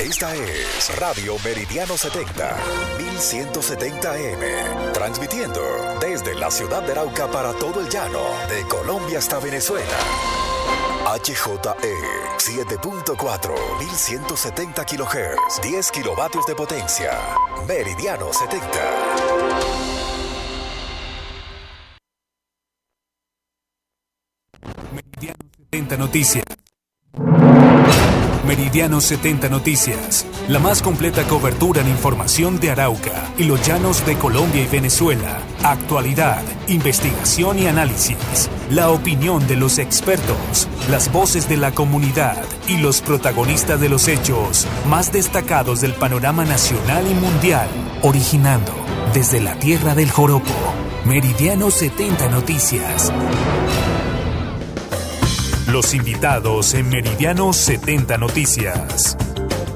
Esta es Radio Meridiano 70, 1170 AM, transmitiendo desde la ciudad de Arauca para todo el llano, de Colombia hasta Venezuela. HJE 7.4, 1170 kHz, 10 kilovatios de potencia. Meridiano 70. Meridiano 70 Noticias. Meridiano 70 Noticias, la más completa cobertura en información de Arauca y los llanos de Colombia y Venezuela. Actualidad, investigación y análisis. La opinión de los expertos, las voces de la comunidad y los protagonistas de los hechos más destacados del panorama nacional y mundial. Originando desde la tierra del joropo. Meridiano 70 Noticias. Los invitados en Meridiano 70 Noticias.